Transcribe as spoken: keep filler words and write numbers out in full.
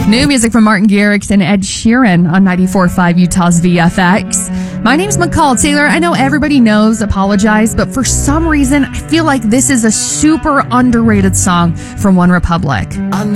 New music from Martin Garrix and Ed Sheeran on ninety-four point five Utah's V F X. My name's McCall Taylor. I know everybody knows Apologize, but for some reason, I feel like this is a super underrated song from One Republic. I